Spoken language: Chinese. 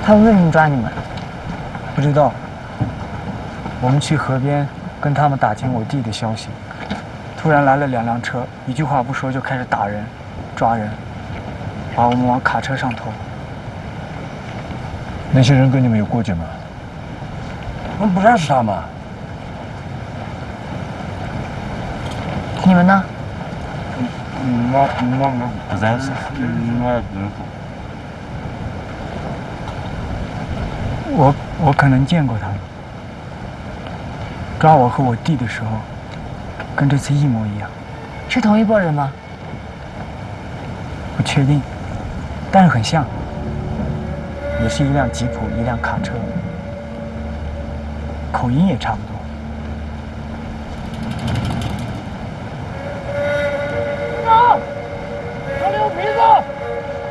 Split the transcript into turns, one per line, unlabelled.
他们为什么抓你们？
不知道。我们去河边跟他们打听我弟的消息，突然来了2辆车，一句话不说就开始打人、抓人，把我们往卡车上拖。
那些人跟你们有过节吗？
我们不认识他们。
你们呢？
我不认识，
我可能见过他们。抓我和我弟的时候，跟这次一模一样。
是同一拨人吗？
不确定，但是很像。也是一辆吉普，一辆卡车，口音也差不多。